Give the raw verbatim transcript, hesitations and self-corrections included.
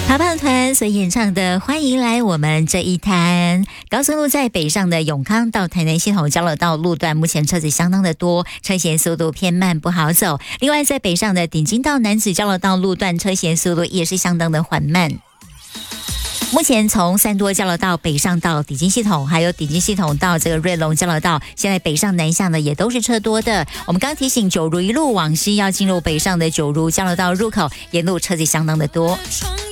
好棒团所演唱的欢迎来我们这一摊。高速路在北上的永康到台南系统交流道路段，目前车子相当的多，车嫌速度偏慢，不好走。另外在北上的顶金到南子交流道路段，车嫌速度也是相当的缓慢。目前从三多交流道北上到顶金系统，还有顶金系统到这个瑞隆交流道，现在北上南下呢也都是车多的。我们刚提醒九如一路往西要进入北上的九如交流道入口，沿路车子相当的多。